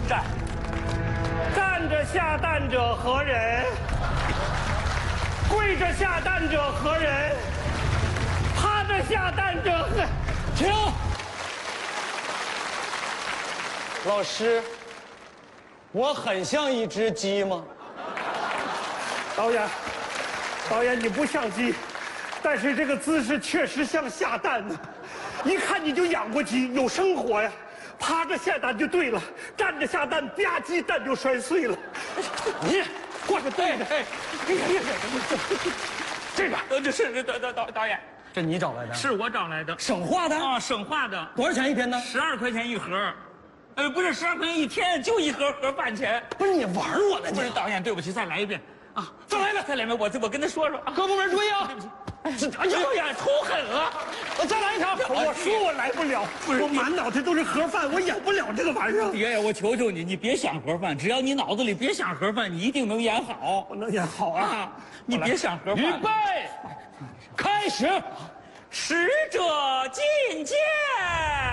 站着下蛋者何人？跪着下蛋者何人？趴着下蛋者何？ 停！老师，我很像一只鸡吗？ 导演你不像鸡，但是这个姿势确实像下蛋呢。一看你就养过鸡，有生活呀。趴着下蛋就对了，站着下蛋，吧唧蛋就摔碎了。你过去对着，这个这是导演， 这你找来的？ 是我找来的， 省画的啊，省画的， 多少钱一天呢 ？12块钱一盒，不是12块钱一天，就一盒饭钱。 不是你玩我呢？ 不是导演，对不起，再来一遍啊！再来一遍，我跟他说说啊。 各部门注意啊！ 哎呀，抽狠了！ 我再来一条。 我说我来不了，我满脑袋都是盒饭，我演不了这个玩意儿。 爷爷，我求求你，你别想盒饭，只要你脑子里别想盒饭，你一定能演好。 我能演好啊！ 你别想盒饭。 预备，开始。 使者觐见。